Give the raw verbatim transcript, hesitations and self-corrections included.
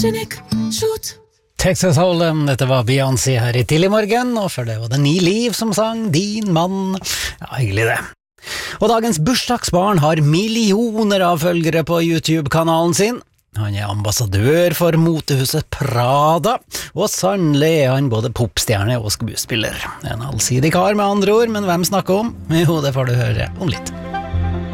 Texas Hold'em, dette var Beyoncé her i tidlig morgen, og for det var det Ni Liv som sang Din mann. Ja, hyggelig det. Og dagens bursdagsbarn har millioner av følgere på YouTube-kanalen sin. Han er ambassadør for motehuset Prada, og sannelig er han både popstjerne og skuespiller. En allsidig kar med andre ord, men hvem snakker om? Jo, det får du høre om litt.